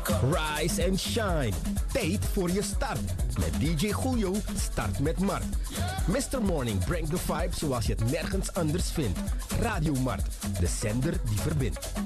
Rise and shine. Tijd voor je start. Met DJ Julio start met Mart. Mr. Morning brengt de vibe zoals je het nergens anders vindt. Radio Mart, de zender die verbindt.